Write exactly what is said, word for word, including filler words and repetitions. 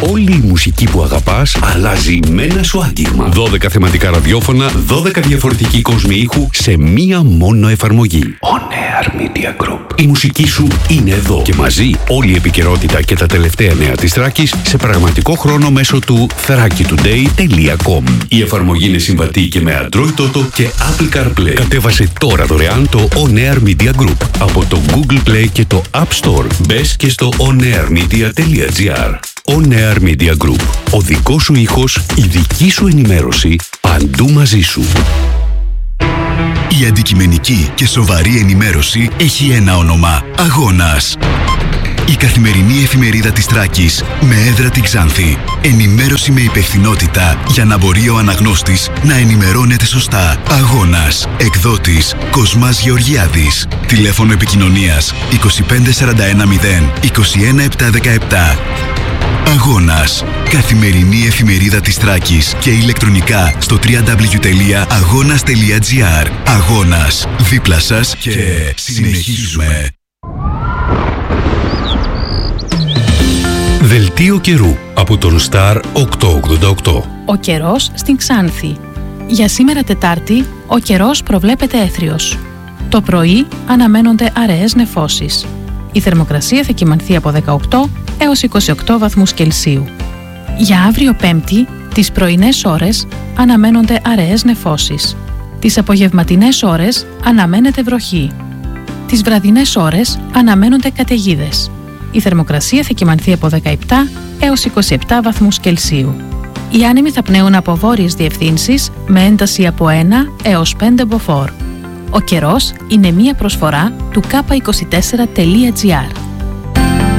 Όλη η μουσική που αγαπάς αλλάζει με ένα σου άγγιγμα. δώδεκα θεματικά ραδιόφωνα, δώδεκα διαφορετικοί κόσμοι ήχου σε μία μόνο εφαρμογή. On Air Media Group. Η μουσική σου είναι εδώ και μαζί όλη η επικαιρότητα και τα τελευταία νέα της Θράκης σε πραγματικό χρόνο μέσω του θράκη τουντέι τελεία κομ. Η εφαρμογή είναι συμβατή και με Android Auto και Apple CarPlay. Κατέβασε τώρα δωρεάν το On Air Media Group από το Google Play και το App Store. Μπες και στο onairmedia τελεία gr. On Air Media Group. Ο δικός σου ήχος, η δική σου ενημέρωση, παντού μαζί σου. Η αντικειμενική και σοβαρή ενημέρωση έχει ένα όνομα: Αγώνας. Η καθημερινή εφημερίδα της Θράκης με έδρα την Ξάνθη. Ενημέρωση με υπευθυνότητα για να μπορεί ο αναγνώστης να ενημερώνεται σωστά. Αγώνας. Εκδότης Κοσμάς Γεωργιάδης. Τηλέφωνο επικοινωνίας είκοσι πέντε σαράντα ένα μηδέν είκοσι ένα επτακόσια δεκαεπτά. Αγώνας. Καθημερινή εφημερίδα της Θράκης και ηλεκτρονικά στο double-u double-u double-u τελεία αγώνας τελεία gr. Αγώνας. Δίπλα σας και, και συνεχίζουμε. Δελτίο καιρού από τον Star οκτακόσια ογδόντα οκτώ. Ο καιρός στην Ξάνθη. Για σήμερα Τετάρτη, ο καιρός προβλέπεται έθριος. Το πρωί αναμένονται αραιές νεφώσεις. Η θερμοκρασία θα κυμανθεί από δεκαοκτώ έως είκοσι οκτώ βαθμούς Κελσίου. Για αύριο Πέμπτη, τις πρωινές ώρες αναμένονται αραιές νεφώσεις. Τις απογευματινές ώρες αναμένεται βροχή. Τις βραδινές ώρες αναμένονται καταιγίδες. Η θερμοκρασία θα κυμανθεί από δεκαεπτά έως είκοσι επτά βαθμούς Κελσίου. Οι άνεμοι θα πνέουν από βόρειες διευθύνσεις με ένταση από ένα έως πέντε μποφόρ. Ο καιρός είναι μία προσφορά του κάπα είκοσι τέσσερα τελεία τζι άρ.